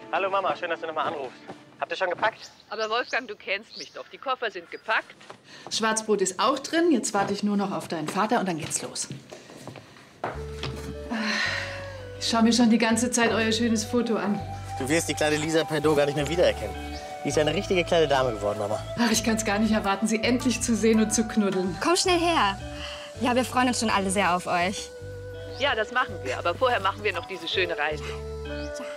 Hallo Mama, schön, dass du nochmal anrufst. Habt ihr schon gepackt? Aber Wolfgang, du kennst mich doch. Die Koffer sind gepackt. Schwarzbrot ist auch drin. Jetzt warte ich nur noch auf deinen Vater und dann geht's los. Ich schaue mir schon die ganze Zeit euer schönes Foto an. Du wirst die kleine Lisa Perdot gar nicht mehr wiedererkennen. Die ist eine richtige kleine Dame geworden, Mama. Ach, ich kann es gar nicht erwarten, sie endlich zu sehen und zu knuddeln. Komm schnell her. Ja, wir freuen uns schon alle sehr auf euch. Ja, das machen wir. Aber vorher machen wir noch diese schöne Reise.